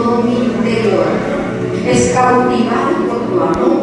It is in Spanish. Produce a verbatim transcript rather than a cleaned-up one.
todo mi interior es cautivado por tu amor